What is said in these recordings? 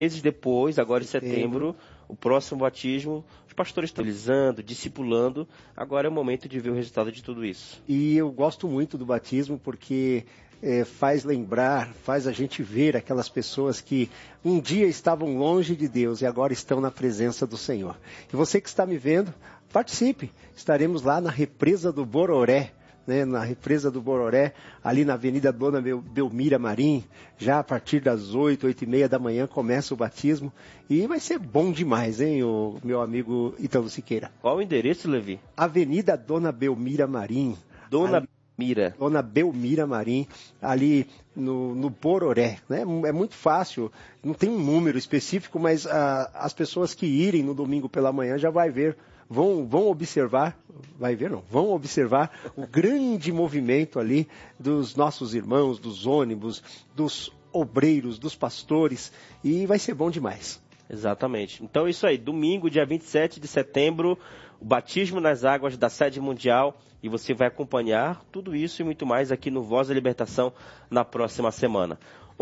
meses depois, agora em setembro, o próximo batismo, os pastores estão realizando, discipulando, agora é o momento de ver o resultado de tudo isso. E eu gosto muito do batismo porque faz lembrar, faz a gente ver aquelas pessoas que um dia estavam longe de Deus e agora estão na presença do Senhor. E você que está me vendo, participe. Estaremos lá na represa do Bororé, na represa do Bororé, ali na Avenida Dona Belmira Marim, já a partir das 8h30 da manhã começa o batismo e vai ser bom demais, hein, o meu amigo Ítalo Siqueira. Qual o endereço, Levi? Avenida Dona Belmira Marim. Dona Belmira Marim, ali no Bororé, né? É muito fácil, não tem um número específico, mas as pessoas que irem no domingo pela manhã já vai ver, vão observar, vão observar o grande movimento ali dos nossos irmãos, dos ônibus, dos obreiros, dos pastores, e vai ser bom demais. Exatamente. Então é isso aí, domingo, dia 27 de setembro, o batismo nas águas da sede mundial, e você vai acompanhar tudo isso e muito mais aqui no Voz da Libertação na próxima semana.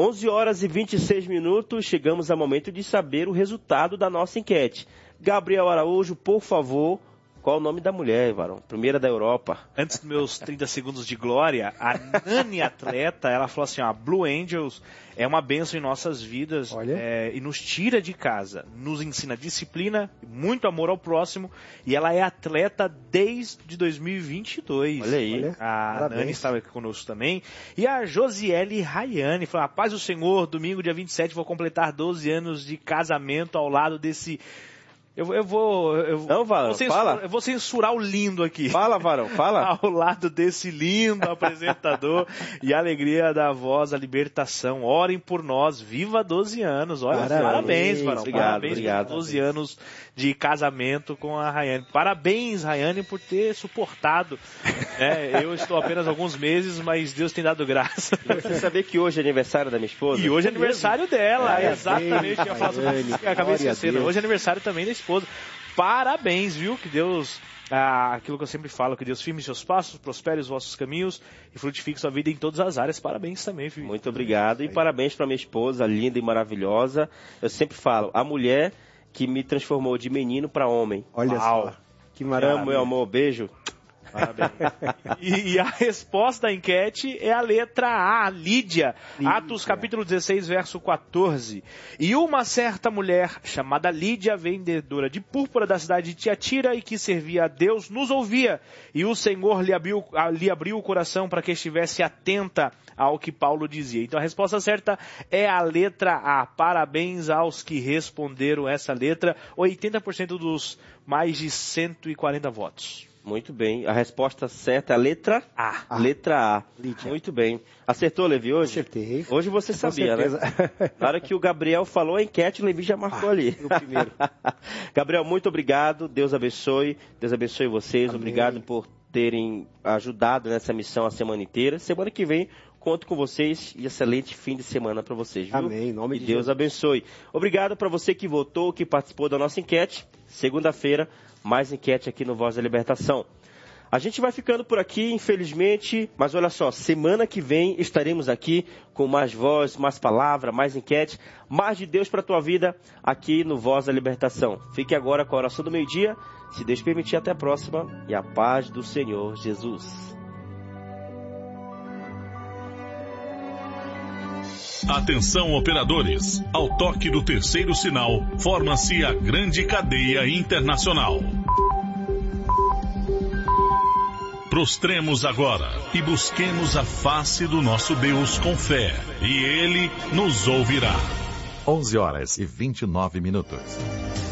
11h26, chegamos ao momento de saber o resultado da nossa enquete. Gabriel Araújo, por favor, qual o nome da mulher, Varão? Primeira da Europa. Antes dos meus 30 segundos de glória, a Nani Atleta, ela falou assim, Blue Angels é uma bênção em nossas vidas e nos tira de casa, nos ensina disciplina, muito amor ao próximo, e ela é atleta desde 2022. Olha aí. A Parabéns. Nani estava aqui conosco também. E a Josiele Rayane falou, a paz do Senhor, domingo dia 27 vou completar 12 anos de casamento ao lado desse... Eu vou censurar o lindo aqui. Fala, Varão, fala. Ao lado desse lindo apresentador e alegria da Voz da Libertação. Orem por nós, viva 12 anos. Olha, parabéns, Varão. Obrigado. 12 anos de casamento com a Rayane. Parabéns, Rayane, por ter suportado. Eu estou apenas alguns meses, mas Deus tem dado graça. Você sabia que hoje é aniversário da minha esposa? E hoje é aniversário dela, exatamente. Acabei esquecendo. Hoje é aniversário também da esposa. Parabéns, viu? Que Deus, aquilo que eu sempre falo, que Deus firme seus passos, prospere os vossos caminhos e frutifique sua vida em todas as áreas. Parabéns também, filho. Muito obrigado. E parabéns para minha esposa, linda e maravilhosa. Eu sempre falo, a mulher que me transformou de menino para homem. Olha só. Que maravilha, meu amor. Beijo. Parabéns. E a resposta da enquete é a letra A, Lídia. Atos capítulo 16, verso 14. E uma certa mulher chamada Lídia, vendedora de púrpura da cidade de Tiatira e que servia a Deus, nos ouvia. E o Senhor lhe abriu o coração para que estivesse atenta ao que Paulo dizia. Então a resposta certa é a letra A. Parabéns aos que responderam essa letra. 80% dos mais de 140 votos. Muito bem. A resposta certa é a letra A. Letra A. Lídia. Muito bem. Acertou, Levi, hoje? Acertei. Hoje você sabia, né? Na hora que o Gabriel falou a enquete, o Levi já marcou ali. No primeiro. Gabriel, muito obrigado. Deus abençoe. Deus abençoe vocês. Amém. Obrigado por terem ajudado nessa missão a semana inteira. Semana que vem, conto com vocês e excelente fim de semana para vocês, viu? Amém. Em nome de Deus Jesus. Abençoe. Obrigado para você que votou, que participou da nossa enquete. Segunda-feira, mais enquete aqui no Voz da Libertação. A gente vai ficando por aqui, infelizmente, mas olha só, semana que vem estaremos aqui com mais voz, mais palavra, mais enquete, mais de Deus para a tua vida aqui no Voz da Libertação. Fique agora com a oração do meio-dia, se Deus permitir, até a próxima e a paz do Senhor Jesus. Atenção, operadores, ao toque do terceiro sinal, forma-se a grande cadeia internacional. Prostremos agora e busquemos a face do nosso Deus com fé, e Ele nos ouvirá. 11h29.